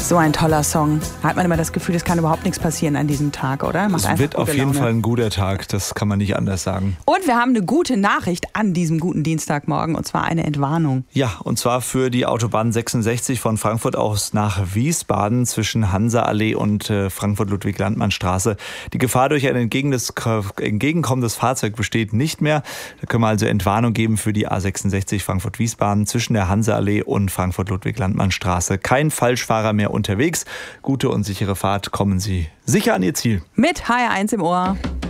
So ein toller Song. Da hat man immer das Gefühl, es kann überhaupt nichts passieren an diesem Tag, oder? Es wird auf jeden Fall ein guter Tag, das kann man nicht anders sagen. Und wir haben eine gute Nachricht an diesem guten Dienstagmorgen, und zwar eine Entwarnung. Ja, und zwar für die Autobahn 66 von Frankfurt aus nach Wiesbaden zwischen Hanseallee und Frankfurt-Ludwig-Landmann-Straße. Die Gefahr durch ein entgegenkommendes Fahrzeug besteht nicht mehr. Da können wir also Entwarnung geben für die A66 Frankfurt-Wiesbaden zwischen der Hanseallee und Frankfurt-Ludwig-Landmann-Straße. Kein Falschfahrer mehr unterwegs. Gute und sichere Fahrt, kommen Sie sicher an Ihr Ziel. Mit HR1 im Ohr.